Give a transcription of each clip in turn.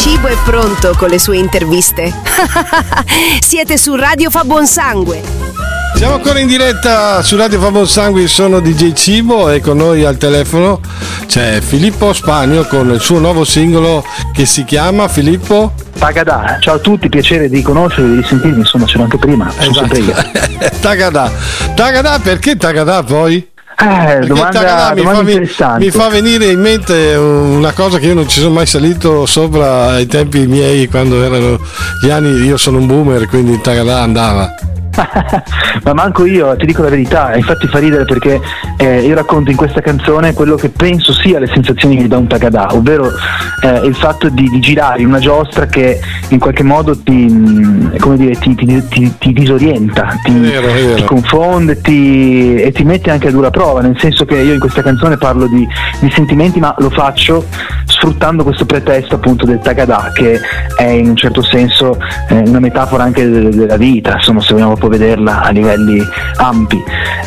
Cibo è pronto con le sue interviste. Siete su Radio Fa Buon Sangue. Siamo ancora in diretta su Radio Fa Buon Sangue, sono DJ Cibo e con noi al telefono c'è Filippo Spagno con il suo nuovo singolo che si chiama Filippo Tagadà. Ciao a tutti, piacere di conoscervi, di sentirmi, insomma c'ero anche prima, sono sempre io. Tagadà, perché Tagadà poi? Domanda interessante. Mi fa venire in mente una cosa che io non ci sono mai salito sopra ai tempi miei, quando erano gli anni, io sono un boomer, quindi Tagadà andava. Ma manco io, ti dico la verità, infatti fa ridere perché io racconto in questa canzone quello che penso sia le sensazioni che mi dà un Tagadà, ovvero il fatto di girare in una giostra che in qualche modo ti disorienta, ti confonde e ti mette anche a dura prova, nel senso che io in questa canzone parlo di sentimenti, ma lo faccio sfruttando questo pretesto appunto del Tagadà, che è in un certo senso una metafora anche della vita, insomma, se vogliamo vederla a livelli ampi,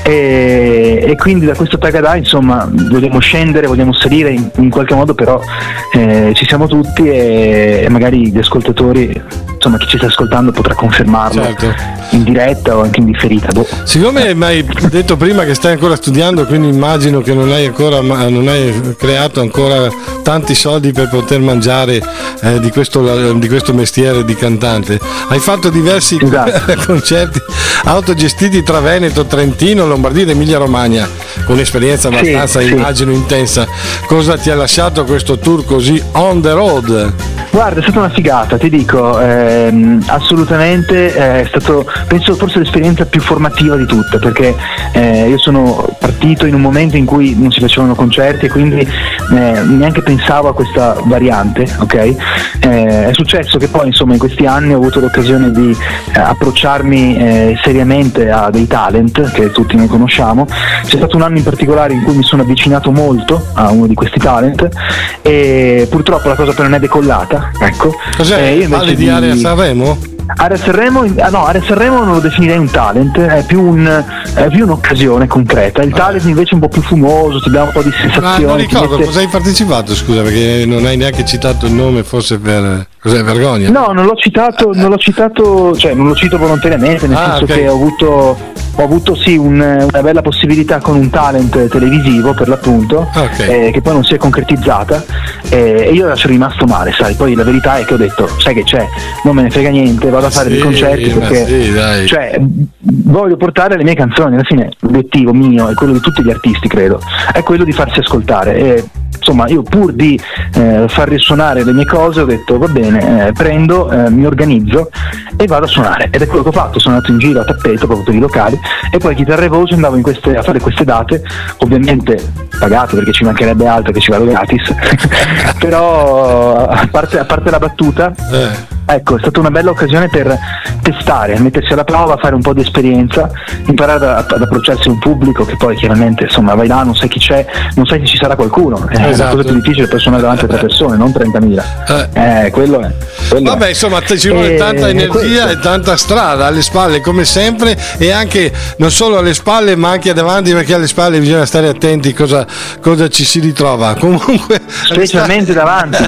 e quindi da questo Tagadà insomma vogliamo scendere, vogliamo salire in qualche modo, però ci siamo tutti e magari gli ascoltatori, insomma chi ci sta ascoltando potrà confermarlo, certo, in diretta o anche in differita. Siccome mi hai detto prima che stai ancora studiando, quindi immagino che non hai creato ancora tanti soldi per poter mangiare di questo mestiere di cantante. Hai fatto diversi concerti autogestiti tra Veneto, Trentino, Lombardia ed Emilia Romagna, con un'esperienza abbastanza immagino intensa. Cosa ti ha lasciato questo tour così on the road? Guarda, è stata una figata, ti dico, assolutamente, è stato, penso, forse l'esperienza più formativa di tutte, perché io sono partito in un momento in cui non si facevano concerti e quindi neanche pensavo a questa variante, ok? È successo che poi insomma in questi anni ho avuto l'occasione di approcciarmi seriamente a dei talent che tutti noi conosciamo. C'è stato un anno in particolare in cui mi sono avvicinato molto a uno di questi talent e purtroppo la cosa poi non è decollata, ecco. Cos'è? Parli di Area Sanremo? Area Sanremo non lo definirei un talent, è più un'occasione concreta. Il talent invece è un po' più fumoso, ti dà un po' di sensazioni. Non ricordo cosa hai partecipato, scusa, perché non hai neanche citato il nome, forse per cos'è, vergogna? No, non l'ho citato, cioè non lo cito volontariamente, nel senso che ho avuto sì una bella possibilità con un talent televisivo, per l'appunto, che poi non si è concretizzata, e io sono rimasto male, sai. Poi la verità è che ho detto, sai che c'è, non me ne frega niente, vado a fare dei concerti perché cioè voglio portare le mie canzoni. Alla fine l'obiettivo mio e quello di tutti gli artisti, credo, è quello di farsi ascoltare, e insomma io pur di far risuonare le mie cose ho detto va bene, prendo, mi organizzo e vado a suonare, ed è quello che ho fatto. Sono andato in giro a tappeto proprio per i locali e poi chitarra e voce andavo a fare queste date, ovviamente pagato perché ci mancherebbe altro, che ci vado gratis però a parte la battuta, ecco, è stata una bella occasione per testare, mettersi alla prova, fare un po' di esperienza, imparare ad approcciarsi a un pubblico che poi chiaramente insomma vai là, non sai chi c'è, non sai se ci sarà qualcuno, è la cosa più difficile per suonare davanti a 3 persone, non 30.000. Quello è. Vabbè, insomma, ci vuole tanta energia e tanta strada alle spalle, come sempre, e anche non solo alle spalle ma anche davanti, perché alle spalle bisogna stare attenti cosa ci si ritrova. Comunque specialmente davanti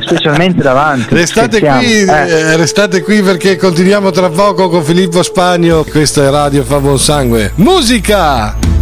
restate qui perché continuiamo tra poco con Filippo Spagno. Questa è Radio Fa Buon Sangue. Musica!